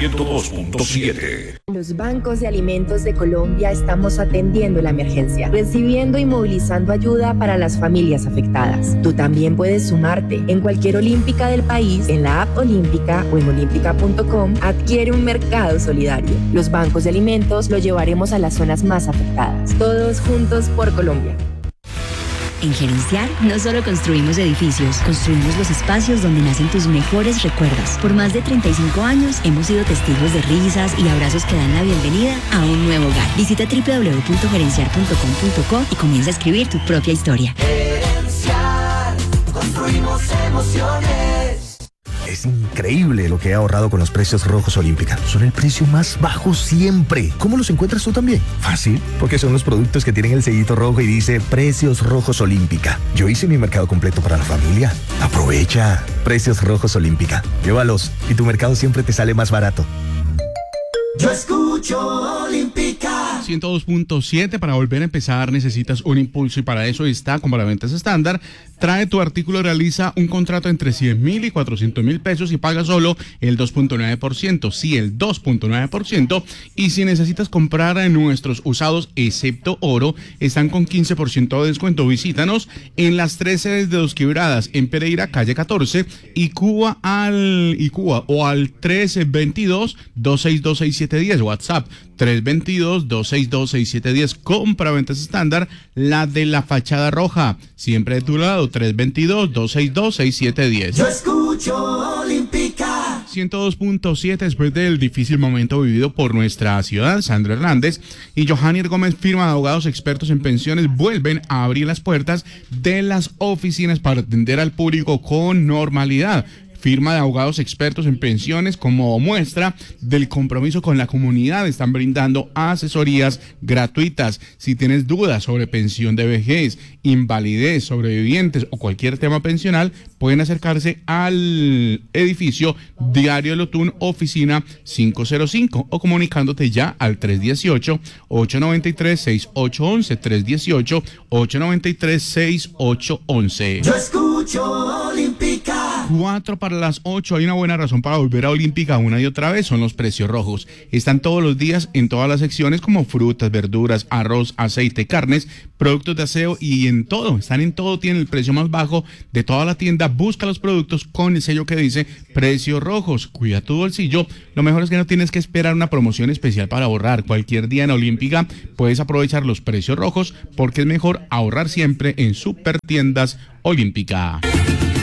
102.7. Los bancos de alimentos de Colombia estamos atendiendo la emergencia, recibiendo y movilizando ayuda para las familias afectadas. Tú también puedes sumarte. En cualquier olímpica del país, en la app Olímpica o en olímpica.com, adquiere un mercado solidario. Los bancos de alimentos lo llevaremos a las zonas más afectadas. Todos juntos por Colombia. En Gerenciar no solo construimos edificios, construimos los espacios donde nacen tus mejores recuerdos. Por más de 35 años hemos sido testigos de risas y abrazos que dan la bienvenida a un nuevo hogar. Visita www.gerenciar.com.co y comienza a escribir tu propia historia. Gerenciar, construimos emociones. Es increíble lo que he ahorrado con los precios rojos Olímpica. Son el precio más bajo siempre. ¿Cómo los encuentras tú también? Fácil, porque son los productos que tienen el sellito rojo y dice Precios Rojos Olímpica. Yo hice mi mercado completo para la familia. Aprovecha. Precios Rojos Olímpica. Llévalos y tu mercado siempre te sale más barato. Yo escucho Olímpica. 102.7. Para volver a empezar necesitas un impulso y para eso está Compraventas Estándar. Trae tu artículo, realiza un contrato entre 100,000 y 400,000 pesos y paga solo el 2.9%. Sí, el 2.9%. Y si necesitas comprar nuestros usados, excepto oro, están con 15% de descuento. Visítanos en las 3 sedes de Dos Quebradas, en Pereira, calle 14, y Cuba o al 322-262-6710. WhatsApp 322-262-6710. Compraventas Estándar, la de la fachada roja. Siempre de tu lado, 322-262-6710. Yo escucho Olímpica. 102.7. Después del difícil momento vivido por nuestra ciudad, Sandra Hernández y Johannier Gómez, firma de abogados expertos en pensiones, vuelven a abrir las puertas de las oficinas para atender al público con normalidad. Firma de abogados expertos en pensiones como muestra del compromiso con la comunidad. Están brindando asesorías gratuitas. Si tienes dudas sobre pensión de vejez, invalidez, sobrevivientes o cualquier tema pensional, pueden acercarse al edificio Diario Lotún, oficina 505, o comunicándote ya al 318-893-6811, 318-893-6811. Yo escucho Olímpica. 4 para las 8. Hay una buena razón para volver a Olímpica una y otra vez, son los precios rojos. Están todos los días en todas las secciones como frutas, verduras, arroz, aceite, carnes, productos de aseo y en todo. Están en todo, tienen el precio más bajo de toda la tienda. Busca los productos con el sello que dice precios rojos. Cuida tu bolsillo. Lo mejor es que no tienes que esperar una promoción especial para ahorrar. Cualquier día en Olímpica puedes aprovechar los precios rojos porque es mejor ahorrar siempre en Supertiendas Olímpica.